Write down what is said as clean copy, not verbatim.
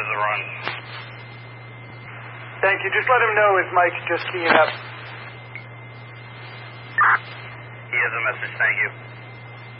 the run. Thank you. Just let him know if Mike's just keying up. He has a message. Thank you.